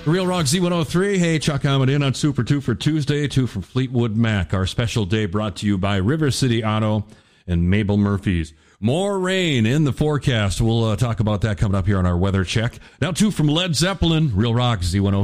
Real Rock Z103. Hey, Chuck coming in on Super 2 for Tuesday. 2 from Fleetwood Mac. Our special day brought to you by River City Auto and Mabel Murphy's. More rain in the forecast. We'll talk about that coming up here on our weather check. Now 2 from Led Zeppelin. Real Rock Z103.